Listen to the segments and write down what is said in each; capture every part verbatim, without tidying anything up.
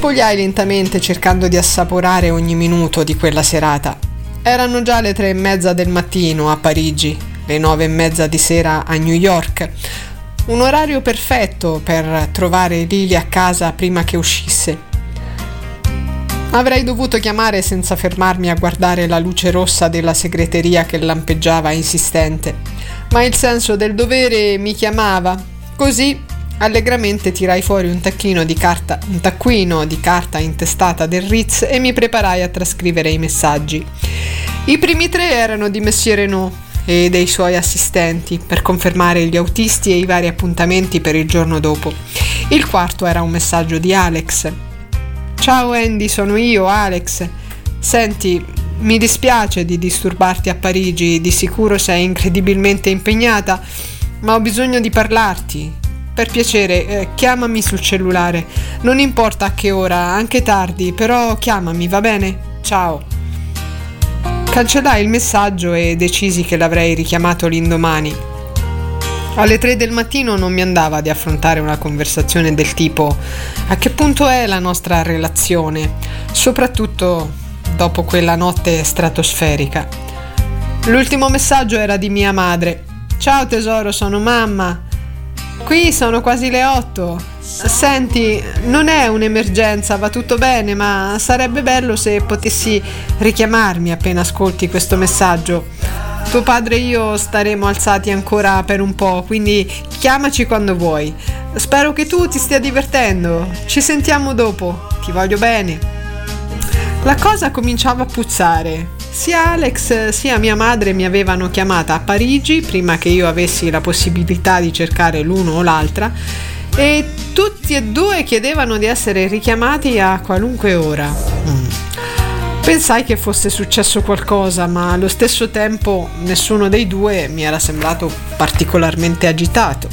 spogliai lentamente cercando di assaporare ogni minuto di quella serata. Erano già le tre e mezza del mattino a Parigi, le nove e mezza di sera a New York. Un orario perfetto per trovare Lily a casa prima che uscisse. Avrei dovuto chiamare senza fermarmi a guardare la luce rossa della segreteria che lampeggiava insistente, ma il senso del dovere mi chiamava. Così allegramente tirai fuori un tacchino di carta, un taccuino di carta intestata del Ritz e mi preparai a trascrivere i messaggi. I primi tre erano di Monsieur Renaud e dei suoi assistenti per confermare gli autisti e i vari appuntamenti per il giorno dopo. Il quarto era un messaggio di Alex. Ciao Andy, sono io, Alex. Senti, mi dispiace di disturbarti a Parigi, di sicuro sei incredibilmente impegnata, ma ho bisogno di parlarti. Per piacere, eh, chiamami sul cellulare. Non importa a che ora, anche tardi, però chiamami, va bene? Ciao. Cancellai il messaggio e decisi che l'avrei richiamato l'indomani. Alle tre del mattino non mi andava di affrontare una conversazione del tipo: a che punto è la nostra relazione? Soprattutto dopo quella notte stratosferica. L'ultimo messaggio era di mia madre. Ciao tesoro, sono mamma. Qui sono quasi le otto. Senti, non è un'emergenza, va tutto bene, ma sarebbe bello se potessi richiamarmi appena ascolti questo messaggio. Tuo padre e io staremo alzati ancora per un po', quindi chiamaci quando vuoi. Spero che tu ti stia divertendo. Ci sentiamo dopo. Ti voglio bene. La cosa cominciava a puzzare. Sia Alex sia mia madre mi avevano chiamata a Parigi prima che io avessi la possibilità di cercare l'uno o l'altra, e tutti e due chiedevano di essere richiamati a qualunque ora. Mm. Pensai che fosse successo qualcosa, ma allo stesso tempo nessuno dei due mi era sembrato particolarmente agitato.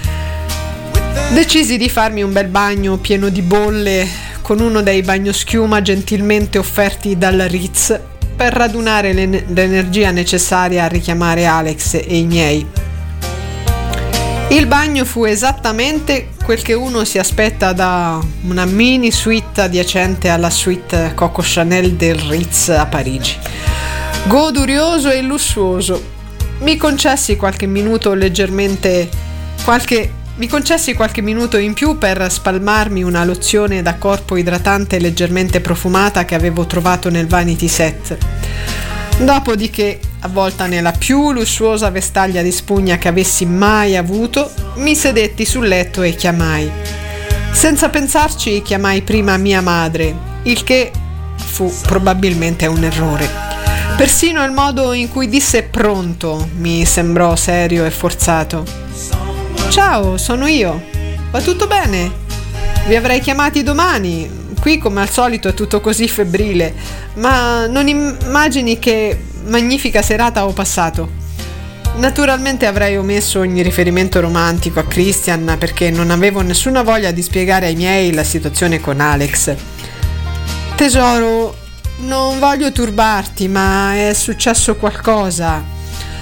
Decisi di farmi un bel bagno pieno di bolle con uno dei bagnoschiuma gentilmente offerti dal Ritz per radunare l'en- l'energia necessaria a richiamare Alex e i miei. Il bagno fu esattamente quel che uno si aspetta da una mini suite adiacente alla suite Coco Chanel del Ritz a Parigi. Godurioso e lussuoso. Mi concessi qualche minuto leggermente qualche mi concessi qualche minuto in più per spalmarmi una lozione da corpo idratante leggermente profumata che avevo trovato nel vanity set. Dopodiché, avvolta nella più lussuosa vestaglia di spugna che avessi mai avuto, mi sedetti sul letto e chiamai. Senza pensarci, chiamai prima mia madre, il che fu probabilmente un errore. Persino il modo in cui disse pronto mi sembrò serio e forzato. Ciao, sono io. Va tutto bene? Vi avrei chiamati domani. Qui come al solito è tutto così febbrile, ma non immagini che magnifica serata ho passato. Naturalmente avrei omesso ogni riferimento romantico a Christian perché non avevo nessuna voglia di spiegare ai miei la situazione con Alex. Tesoro, non voglio turbarti, ma è successo qualcosa.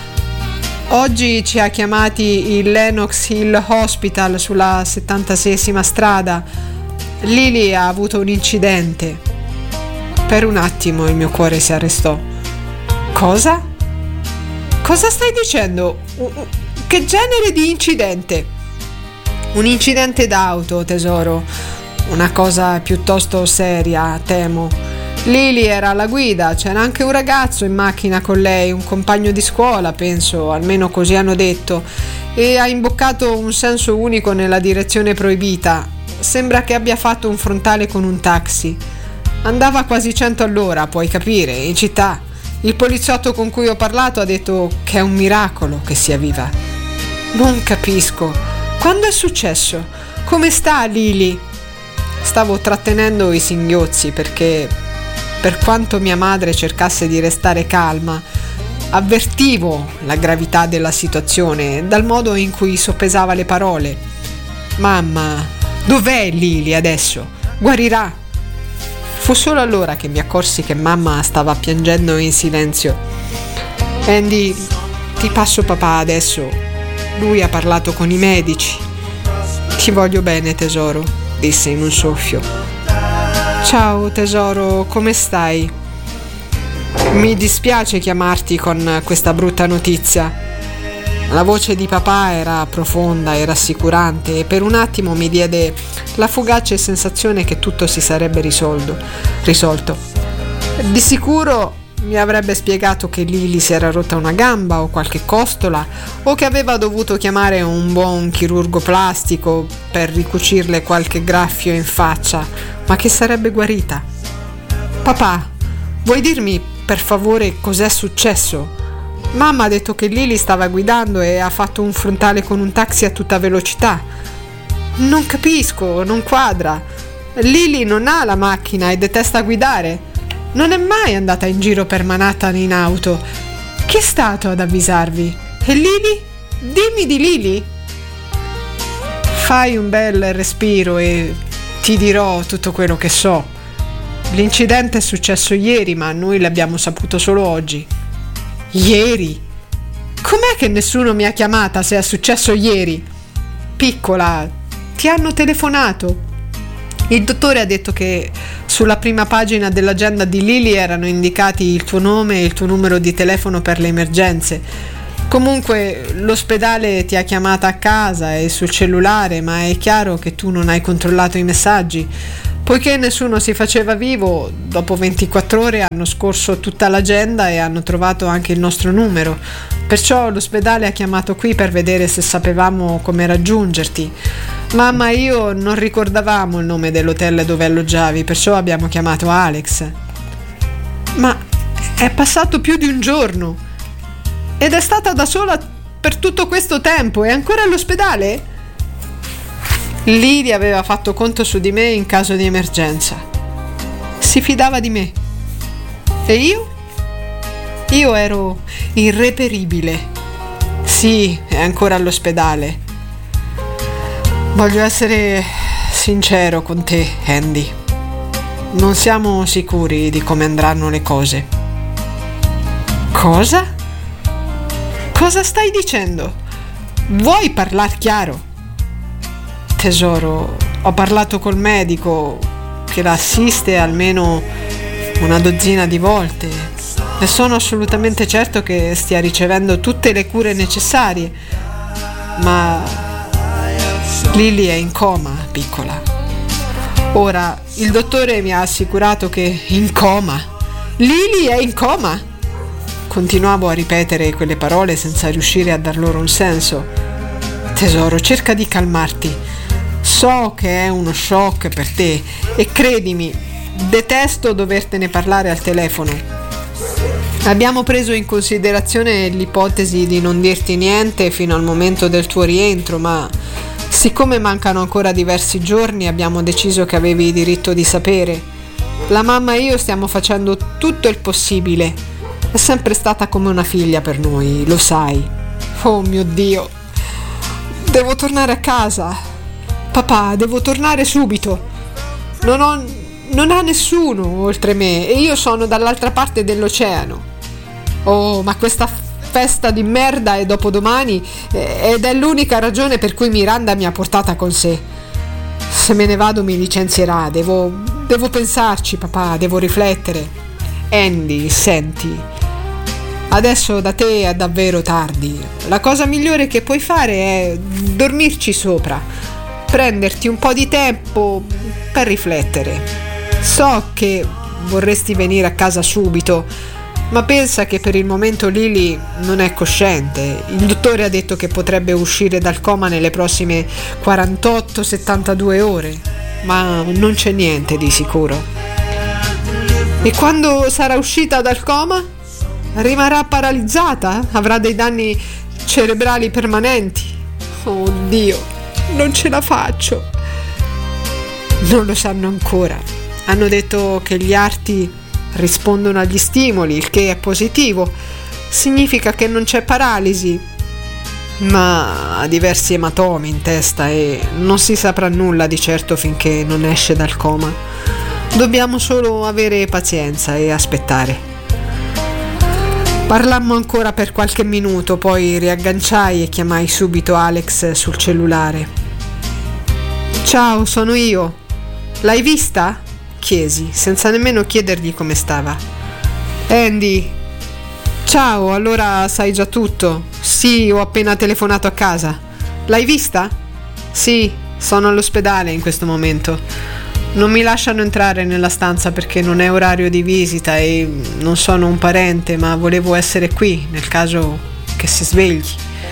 Oggi ci ha chiamati il Lenox Hill Hospital sulla settantaseiesima strada. Lily ha avuto un incidente. Per un attimo il mio cuore si arrestò. Cosa? Cosa stai dicendo? Che genere di incidente? Un incidente d'auto, tesoro. Una cosa piuttosto seria, temo. Lily era alla guida, c'era anche un ragazzo in macchina con lei, un compagno di scuola, penso, almeno così hanno detto, e ha imboccato un senso unico nella direzione proibita. Sembra che abbia fatto un frontale con un taxi. Andava quasi cento all'ora, puoi capire, in città. Il poliziotto con cui ho parlato ha detto che è un miracolo che sia viva. Non capisco. Quando è successo? Come sta Lily? Stavo trattenendo i singhiozzi perché, per quanto mia madre cercasse di restare calma, avvertivo la gravità della situazione dal modo in cui soppesava le parole. Mamma, dov'è Lily adesso? Guarirà? Fu solo allora che mi accorsi che mamma stava piangendo in silenzio. Andy, ti passo papà adesso. Lui ha parlato con i medici. Ti voglio bene, tesoro, disse in un soffio. Ciao tesoro, come stai? Mi dispiace chiamarti con questa brutta notizia. La voce di papà era profonda e rassicurante e per un attimo mi diede la fugace sensazione che tutto si sarebbe risolto. risolto. Di sicuro mi avrebbe spiegato che Lily si era rotta una gamba o qualche costola o che aveva dovuto chiamare un buon chirurgo plastico per ricucirle qualche graffio in faccia, ma che sarebbe guarita. Papà, vuoi dirmi per favore cos'è successo? Mamma ha detto che Lily stava guidando e ha fatto un frontale con un taxi a tutta velocità. Non capisco, non quadra. Lily non ha la macchina e detesta guidare. Non è mai andata in giro per Manhattan in auto. Chi è stato ad avvisarvi? E Lily? Dimmi di Lily. Fai un bel respiro e ti dirò tutto quello che so. L'incidente è successo ieri, ma noi l'abbiamo saputo solo oggi. Ieri? Com'è che nessuno mi ha chiamata se è successo ieri? Piccola, ti hanno telefonato. Il dottore ha detto che sulla prima pagina dell'agenda di Lily erano indicati il tuo nome e il tuo numero di telefono per le emergenze. Comunque l'ospedale ti ha chiamata a casa e sul cellulare, ma è chiaro che tu non hai controllato i messaggi. Poiché nessuno si faceva vivo, dopo ventiquattro ore hanno scorso tutta l'agenda e hanno trovato anche il nostro numero. Perciò l'ospedale ha chiamato qui per vedere se sapevamo come raggiungerti. Mamma e io non ricordavamo il nome dell'hotel dove alloggiavi, perciò abbiamo chiamato Alex. Ma è passato più di un giorno ed è stata da sola per tutto questo tempo e ancora all'ospedale? Lily aveva fatto conto su di me in caso di emergenza. Si fidava di me. E io? Io ero irreperibile. Sì, è ancora all'ospedale. Voglio essere sincero con te, Andy. Non siamo sicuri di come andranno le cose. Cosa? Cosa stai dicendo? Vuoi parlare chiaro? Tesoro, ho parlato col medico che la assiste almeno una dozzina di volte e sono assolutamente certo che stia ricevendo tutte le cure necessarie, ma Lily è in coma, piccola. Ora, il dottore mi ha assicurato che in coma. Lily è in coma? Continuavo a ripetere quelle parole senza riuscire a dar loro un senso. Tesoro, cerca di calmarti. So che è uno shock per te e credimi, detesto dovertene parlare al telefono. Abbiamo preso in considerazione l'ipotesi di non dirti niente fino al momento del tuo rientro, ma siccome mancano ancora diversi giorni abbiamo deciso che avevi diritto di sapere. La mamma e io stiamo facendo tutto il possibile. È sempre stata come una figlia per noi, lo sai. Oh mio Dio, devo tornare a casa. Papà, devo tornare subito. Non ho, non ha nessuno oltre me e io sono dall'altra parte dell'oceano. Oh, ma questa festa di merda è dopodomani ed è l'unica ragione per cui Miranda mi ha portata con sé. Se me ne vado mi licenzierà. Devo, devo pensarci, papà, devo riflettere. Andy, senti, adesso da te è davvero tardi. La cosa migliore che puoi fare è dormirci sopra. Prenderti un po' di tempo per riflettere. So che vorresti venire a casa subito, ma pensa che per il momento Lily non è cosciente. Il dottore ha detto che potrebbe uscire dal coma nelle prossime quarantotto settantadue ore, ma non c'è niente di sicuro. E quando sarà uscita dal coma? Rimarrà paralizzata? Avrà dei danni cerebrali permanenti? Oh Dio, non ce la faccio. Non lo sanno ancora. Hanno detto che gli arti rispondono agli stimoli, il che è positivo. Significa che non c'è paralisi, ma ha diversi ematomi in testa e non si saprà nulla di certo finché non esce dal coma. Dobbiamo solo avere pazienza e aspettare. Parlammo ancora per qualche minuto, poi riagganciai e chiamai subito Alex sul cellulare. Ciao, sono io. L'hai vista? chiesi, senza nemmeno chiedergli come stava. Andy, ciao, allora sai già tutto? Sì, ho appena telefonato a casa. L'hai vista? Sì, sono all'ospedale in questo momento. Non mi lasciano entrare nella stanza perché non è orario di visita e non sono un parente, ma volevo essere qui nel caso che si svegli.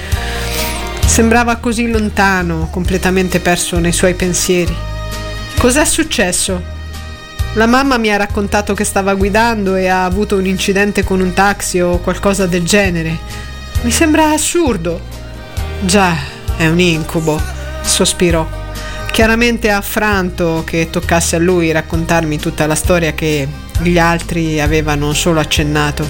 Sembrava così lontano, completamente perso nei suoi pensieri. Cos'è successo? La mamma mi ha raccontato che stava guidando e ha avuto un incidente con un taxi o qualcosa del genere. Mi sembra assurdo. Già, è un incubo, sospirò. Chiaramente affranto che toccasse a lui raccontarmi tutta la storia che gli altri avevano solo accennato.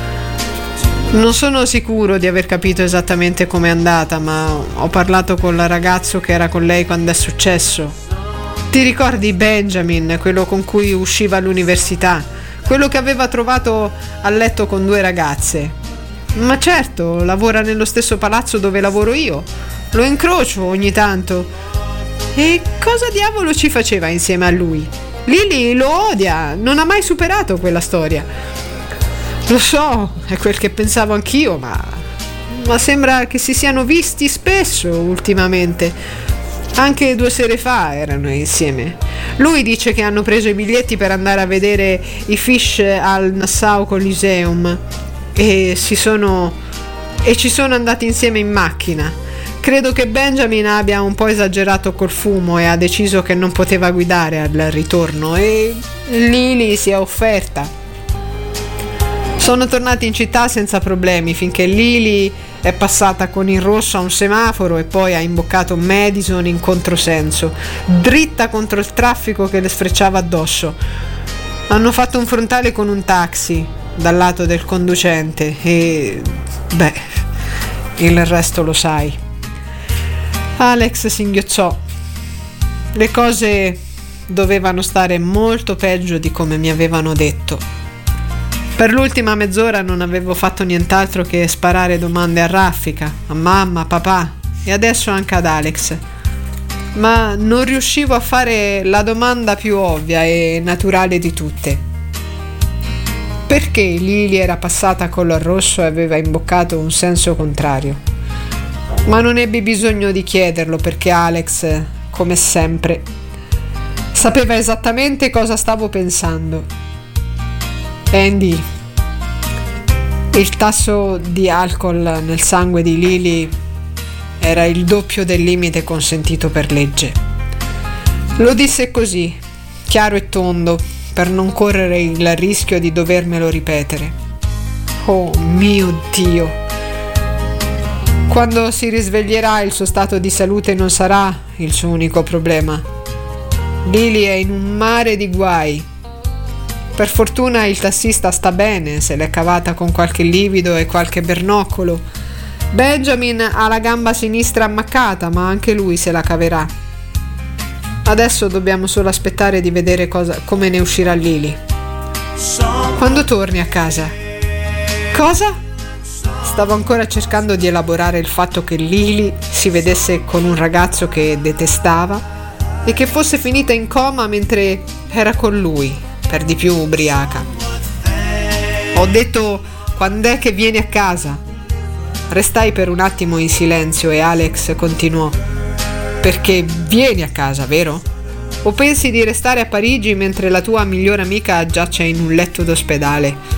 Non sono sicuro di aver capito esattamente com'è andata, ma ho parlato con il ragazzo che era con lei quando è successo. Ti ricordi Benjamin, quello con cui usciva all'università? Quello che aveva trovato a letto con due ragazze? Ma certo, lavora nello stesso palazzo dove lavoro io. Lo incrocio ogni tanto. E cosa diavolo ci faceva insieme a lui? Lily lo odia, non ha mai superato quella storia. Lo so, è quel che pensavo anch'io, ma, ma sembra che si siano visti spesso ultimamente. Anche due sere fa erano insieme. Lui dice che hanno preso i biglietti per andare a vedere i Fish al Nassau Coliseum e si sono e ci sono andati insieme in macchina. Credo che Benjamin abbia un po' esagerato col fumo e ha deciso che non poteva guidare al ritorno e Lily si è offerta. Sono tornati in città senza problemi finché Lily è passata con il rosso a un semaforo e poi ha imboccato Madison in controsenso, dritta contro il traffico che le sfrecciava addosso. Hanno fatto un frontale con un taxi dal lato del conducente e beh, il resto lo sai. Alex singhiozzò. Le cose dovevano stare molto peggio di come mi avevano detto. Per l'ultima mezz'ora non avevo fatto nient'altro che sparare domande a raffica, a mamma, a papà e adesso anche ad Alex. Ma non riuscivo a fare la domanda più ovvia e naturale di tutte. Perché Lily era passata col rosso e aveva imboccato un senso contrario? Ma non ebbi bisogno di chiederlo perché Alex, come sempre, sapeva esattamente cosa stavo pensando. Andy, il tasso di alcol nel sangue di Lily era il doppio del limite consentito per legge. Lo disse così, chiaro e tondo, per non correre il rischio di dovermelo ripetere. Oh mio Dio! Quando si risveglierà il suo stato di salute non sarà il suo unico problema. Lily è in un mare di guai. Per fortuna il tassista sta bene, se l'è cavata con qualche livido e qualche bernoccolo. Benjamin ha la gamba sinistra ammaccata, ma anche lui se la caverà. Adesso dobbiamo solo aspettare di vedere cosa, come ne uscirà Lily. Quando torni a casa? Cosa? Stavo ancora cercando di elaborare il fatto che Lily si vedesse con un ragazzo che detestava e che fosse finita in coma mentre era con lui, per di più ubriaca. Ho detto: quando è che vieni a casa? Restai per un attimo in silenzio e Alex continuò: perché vieni a casa, vero? O pensi di restare a Parigi mentre la tua migliore amica giace in un letto d'ospedale?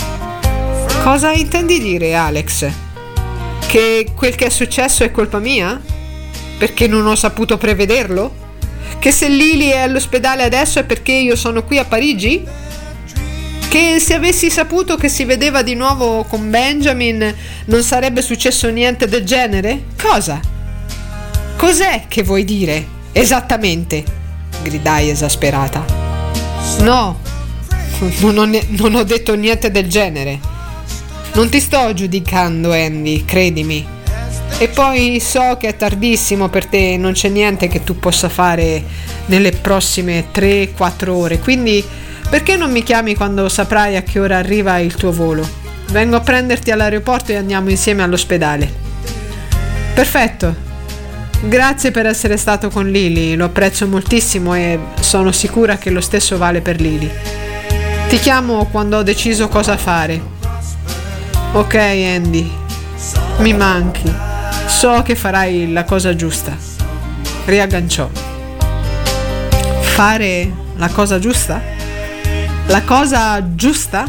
Cosa intendi dire, Alex? Che quel che è successo è colpa mia? Perché non ho saputo prevederlo? Che se Lily è all'ospedale adesso è perché io sono qui a Parigi? Che se avessi saputo che si vedeva di nuovo con Benjamin non sarebbe successo niente del genere? Cosa? Cos'è che vuoi dire? Esattamente, gridai esasperata. No, non ho, ne- non ho detto niente del genere. Non ti sto giudicando, Andy, credimi. E poi so che è tardissimo per te e non c'è niente che tu possa fare nelle prossime tre quattro ore, quindi perché non mi chiami quando saprai a che ora arriva il tuo volo? Vengo a prenderti all'aeroporto e andiamo insieme all'ospedale. Perfetto. Grazie per essere stato con Lily, lo apprezzo moltissimo e sono sicura che lo stesso vale per Lily. Ti chiamo quando ho deciso cosa fare. Ok Andy, mi manchi, so che farai la cosa giusta. Riagganciò. Fare la cosa giusta? La cosa giusta?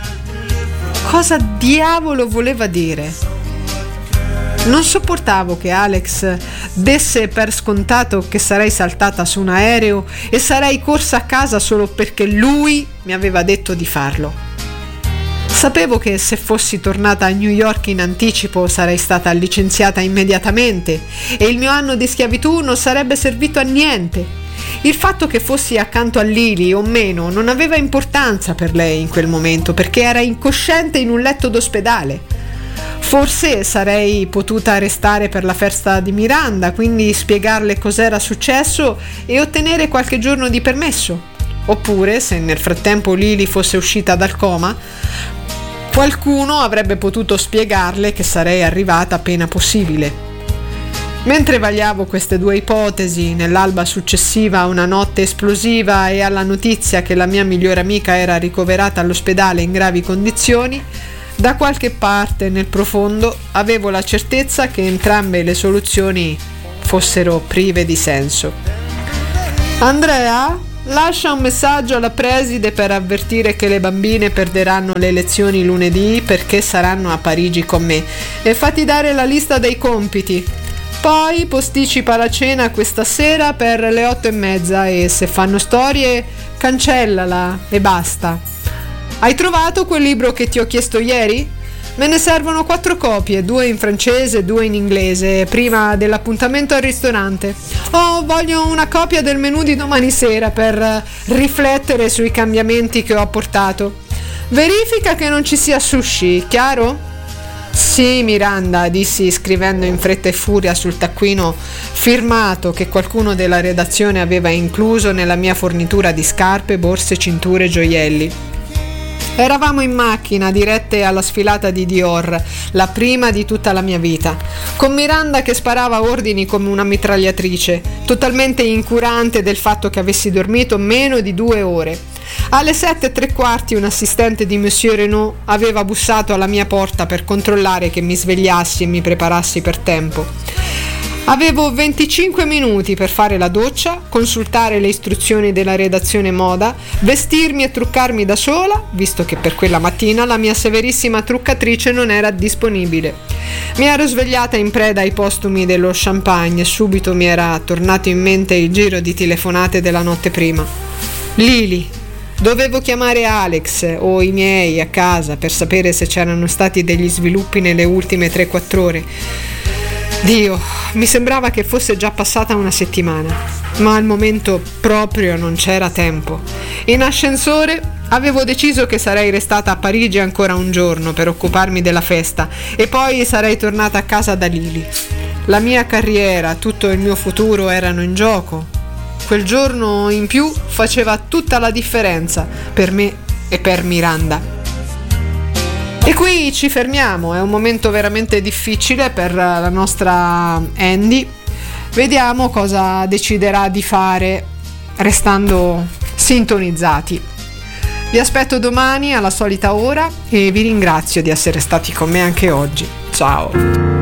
Cosa diavolo voleva dire? Non sopportavo che Alex desse per scontato che sarei saltata su un aereo e sarei corsa a casa solo perché lui mi aveva detto di farlo. Sapevo che se fossi tornata a New York in anticipo sarei stata licenziata immediatamente e il mio anno di schiavitù non sarebbe servito a niente. Il fatto che fossi accanto a Lily o meno non aveva importanza per lei in quel momento perché era incosciente in un letto d'ospedale. Forse sarei potuta restare per la festa di Miranda, quindi spiegarle cos'era successo e ottenere qualche giorno di permesso. Oppure, se nel frattempo Lily fosse uscita dal coma, qualcuno avrebbe potuto spiegarle che sarei arrivata appena possibile. Mentre vagliavo queste due ipotesi, nell'alba successiva a una notte esplosiva e alla notizia che la mia migliore amica era ricoverata all'ospedale in gravi condizioni, da qualche parte nel profondo avevo la certezza che entrambe le soluzioni fossero prive di senso. Andrea, lascia un messaggio alla preside per avvertire che le bambine perderanno le lezioni lunedì perché saranno a Parigi con me e fatti dare la lista dei compiti. Poi posticipa la cena questa sera per le otto e mezza e se fanno storie cancellala e basta. Hai trovato quel libro che ti ho chiesto ieri? Me ne servono quattro copie, due in francese e due in inglese, prima dell'appuntamento al ristorante. Oh, voglio una copia del menù di domani sera per riflettere sui cambiamenti che ho apportato. Verifica che non ci sia sushi, chiaro? Sì, Miranda, dissi scrivendo in fretta e furia sul taccuino firmato che qualcuno della redazione aveva incluso nella mia fornitura di scarpe, borse, cinture e gioielli. Eravamo in macchina, dirette alla sfilata di Dior, la prima di tutta la mia vita, con Miranda che sparava ordini come una mitragliatrice, totalmente incurante del fatto che avessi dormito meno di due ore. Alle sette e tre quarti un assistente di Monsieur Renaud aveva bussato alla mia porta per controllare che mi svegliassi e mi preparassi per tempo. Avevo venticinque minuti per fare la doccia, consultare le istruzioni della redazione moda, vestirmi e truccarmi da sola, visto che per quella mattina la mia severissima truccatrice non era disponibile. Mi ero svegliata in preda ai postumi dello champagne e subito mi era tornato in mente il giro di telefonate della notte prima. Lily. Dovevo chiamare Alex o i miei a casa per sapere se c'erano stati degli sviluppi nelle ultime tre quattro ore. Dio, mi sembrava che fosse già passata una settimana, ma al momento proprio non c'era tempo. In ascensore avevo deciso che sarei restata a Parigi ancora un giorno per occuparmi della festa e poi sarei tornata a casa da Lily. La mia carriera, tutto il mio futuro erano in gioco. Quel giorno in più faceva tutta la differenza per me e per Miranda. E qui ci fermiamo, è un momento veramente difficile per la nostra Andy. Vediamo cosa deciderà di fare restando sintonizzati. Vi aspetto domani alla solita ora e vi ringrazio di essere stati con me anche oggi. Ciao!